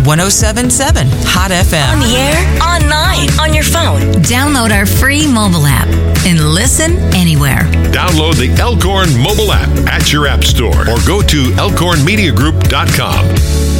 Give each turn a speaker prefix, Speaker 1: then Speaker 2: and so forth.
Speaker 1: 107.7 Hot FM.
Speaker 2: On the air, online, on your phone.
Speaker 3: Download our free mobile app and listen anywhere.
Speaker 4: Download the Elkhorn mobile app at your app store or go to elkhornmediagroup.com.